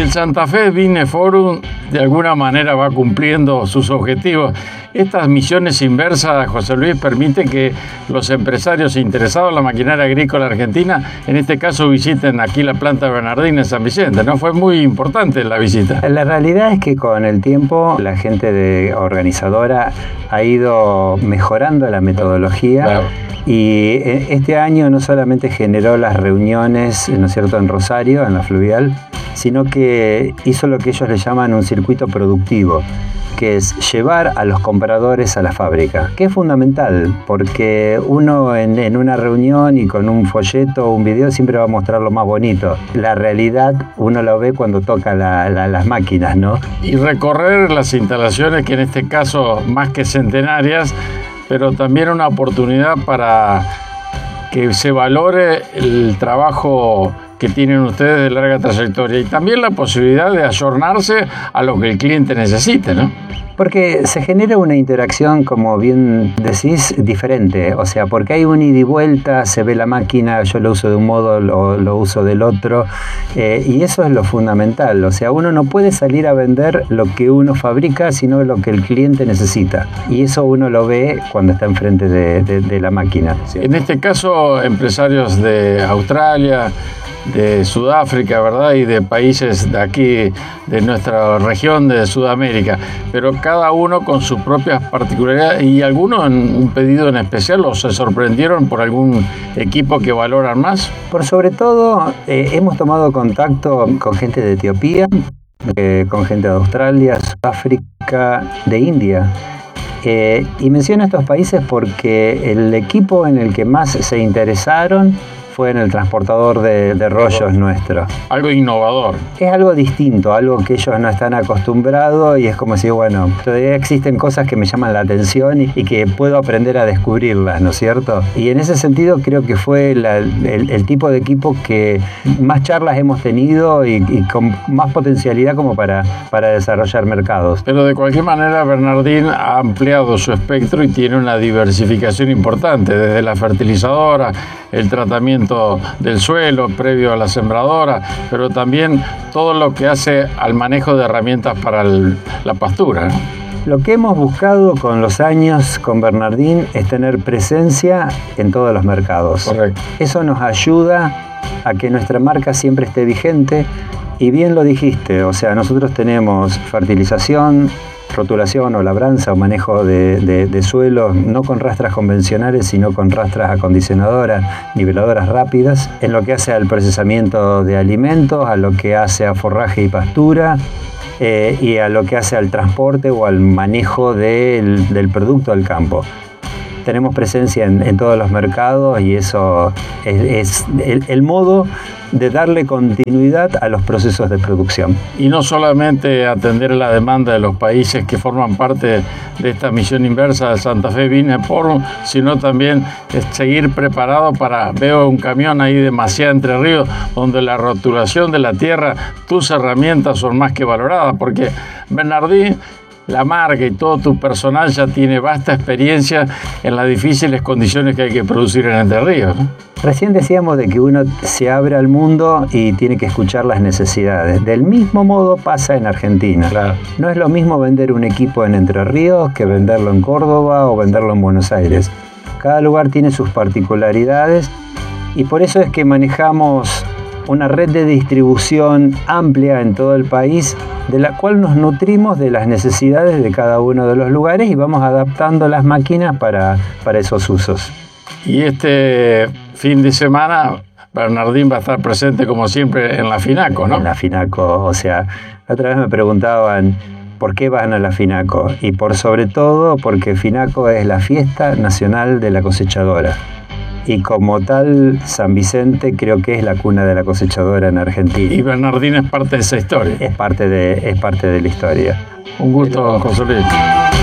el Santa Fe Business Forum de alguna manera va cumpliendo sus objetivos. Estas misiones inversas, José Luis, permiten que los empresarios interesados en la maquinaria agrícola argentina, en este caso, visiten aquí la planta de Bernardín en San Vicente, ¿no? Fue muy importante la visita. La realidad es que con el tiempo la gente organizadora ha ido mejorando la metodología. Claro. Y este año no solamente generó las reuniones, ¿no es cierto?, en Rosario, en la Fluvial, sino que hizo lo que ellos le llaman un circuito productivo, que es llevar a los compradores a la fábrica, que es fundamental, porque uno en una reunión y con un folleto o un video siempre va a mostrar lo más bonito. La realidad uno lo ve cuando toca las máquinas, ¿no? Y recorrer las instalaciones, que en este caso más que centenarias, pero también una oportunidad para que se valore el trabajo que tienen ustedes de larga trayectoria y también la posibilidad de ayornarse a lo que el cliente necesite, ¿no? Porque se genera una interacción, como bien decís, diferente. O sea, porque hay un ida y vuelta, se ve la máquina, yo lo uso de un modo, lo uso del otro, y eso es lo fundamental. O sea, uno no puede salir a vender lo que uno fabrica, sino lo que el cliente necesita. Y eso uno lo ve cuando está enfrente de la máquina. ¿Sí? En este caso, empresarios de Australia, de Sudáfrica, ¿verdad? Y de países de aquí, de nuestra región de Sudamérica, pero cada uno con sus propias particularidades, y algunos en un pedido en especial, ¿o se sorprendieron por algún equipo que valoran más? Por sobre todo, hemos tomado contacto con gente de Etiopía, con gente de Australia, Sudáfrica, de India. Y menciono estos países porque el equipo en el que más se interesaron fue en el transportador de rollos nuestro. Algo innovador. Es algo distinto, algo que ellos no están acostumbrados, y es como si, bueno, todavía existen cosas que me llaman la atención y que puedo aprender a descubrirlas, ¿no es cierto? Y en ese sentido creo que fue el tipo de equipo que más charlas hemos tenido y con más potencialidad como para desarrollar mercados. Pero de cualquier manera, Bernardín ha ampliado su espectro y tiene una diversificación importante, desde la fertilizadora, el tratamiento del suelo previo a la sembradora, pero también todo lo que hace al manejo de herramientas para la pastura, ¿no? Lo que hemos buscado con los años con Bernardín es tener presencia en todos los mercados. Correcto. Eso nos ayuda a que nuestra marca siempre esté vigente, y bien lo dijiste, o sea, nosotros tenemos fertilización, rotulación o labranza o manejo de suelos, no con rastras convencionales, sino con rastras acondicionadoras, niveladoras rápidas, en lo que hace al procesamiento de alimentos, a lo que hace a forraje y pastura, y a lo que hace al transporte o al manejo del producto al campo. Tenemos presencia en todos los mercados, y eso es el modo de darle continuidad a los procesos de producción. Y no solamente atender la demanda de los países que forman parte de esta misión inversa de Santa Fe Business Forum, sino también seguir preparado para, veo un camión ahí de Maciá, Entre Ríos, donde la rotulación de la tierra, tus herramientas son más que valoradas, porque Bernardín, la marca y todo tu personal ya tiene vasta experiencia en las difíciles condiciones que hay que producir en Entre Ríos, ¿no? Recién decíamos de que uno se abre al mundo y tiene que escuchar las necesidades. Del mismo modo pasa en Argentina. Claro. No es lo mismo vender un equipo en Entre Ríos que venderlo en Córdoba o venderlo en Buenos Aires. Cada lugar tiene sus particularidades, y por eso es que manejamos una red de distribución amplia en todo el país, de la cual nos nutrimos de las necesidades de cada uno de los lugares y vamos adaptando las máquinas para esos usos. Y este fin de semana Bernardín va a estar presente como siempre en la FINACO, ¿no? En la FINACO, o sea, otra vez me preguntaban ¿por qué van a la FINACO? Y por sobre todo porque FINACO es la fiesta nacional de la cosechadora. Y como tal, San Vicente creo que es la cuna de la cosechadora en Argentina. Y Bernardín es parte de esa historia. Es parte de la historia. Un gusto, José Luis.